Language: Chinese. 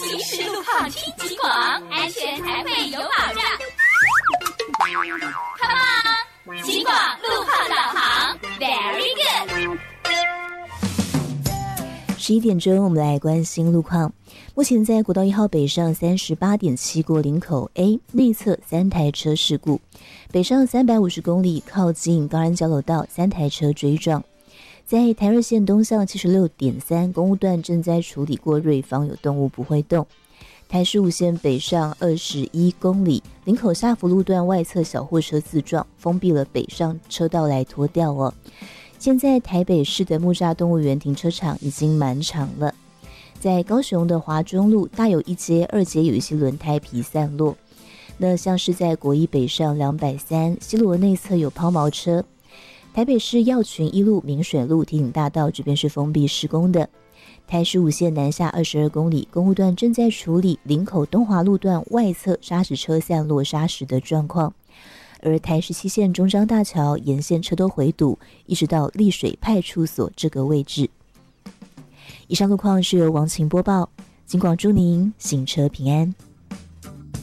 及时路况听警广，安全才会有保障。Come on， 警广路况导航 ，Very good。11点钟，我们来关心路况。目前在国道1号北上38.7过林口 A 内侧3台车事故，北上350公里靠近高安交流道3台车追撞。在台二线东向76.3公路段正在处理过瑞芳有动物不会动。台15线北上21公里林口下福路段外侧小货车自撞，封闭了北上车道来拖吊哦。现在台北市的木栅动物园停车场已经满场了。在高雄的华中路大有1街、2街有一些轮胎皮散落。那像是在国一北上230西罗内侧有抛锚车。台北市药群1路明水路堤顶大道这边是封闭施工的。台15线南下22公里公路段正在处理林口东华路段外侧砂石车散落砂石的状况。而台17线中彰大桥沿线车都回堵，一直到丽水派出所这个位置。以上路况是由王晴播报，警广祝您行车平安。